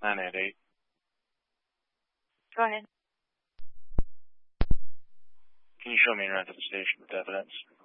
988. Go ahead. Can you show me around to the station with evidence?